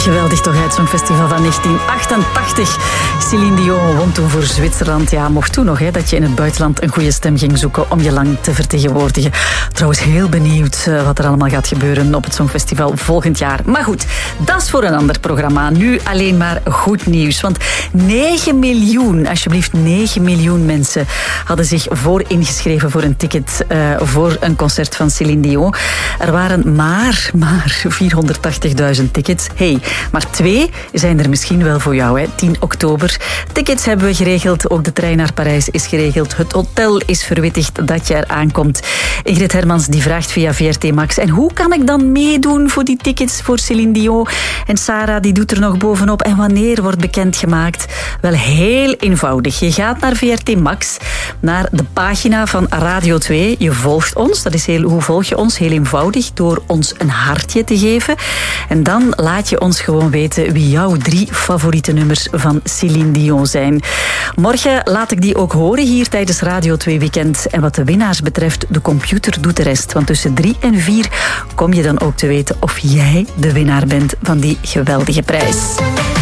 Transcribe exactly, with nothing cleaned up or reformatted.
geweldig toch uit zo'n festival van negentien achtentachtig. Céline Dion won toen voor Zwitserland. Ja, mocht toen nog hè, dat je in het buitenland een goede stem ging zoeken om je lang te vertegenwoordigen. Trouwens heel benieuwd wat er allemaal gaat gebeuren op het Songfestival volgend jaar. Maar goed, dat is voor een ander programma. Nu alleen maar goed nieuws. Want negen miljoen, alsjeblieft negen miljoen mensen hadden zich voor ingeschreven voor een ticket uh, voor een concert van Céline Dion. Er waren maar, maar vierhonderdtachtigduizend tickets. Hey, maar twee zijn er misschien wel voor jou, hè. tien oktober. Tickets hebben we geregeld. Ook de trein naar Parijs is geregeld. Het hotel is verwittigd dat je er aankomt. Ingrid Hermans die vraagt via V R T Max. En hoe kan ik dan meedoen voor die tickets voor Céline Dion? En Sarah die doet er nog bovenop. En wanneer wordt bekendgemaakt? Wel heel eenvoudig. Je gaat naar V R T Max, naar de pagina van Radio twee. Je volgt ons. Dat is heel, hoe volg je ons? Heel eenvoudig. Door ons een hartje te geven. En dan laat je ons gewoon weten wie jouw drie favoriete nummers van Céline Dion zijn. Morgen laat ik die ook horen hier tijdens Radio twee Weekend. En wat de winnaars betreft, de computer doet de rest. Want tussen drie en vier kom je dan ook te weten of jij de winnaar bent van die geweldige prijs.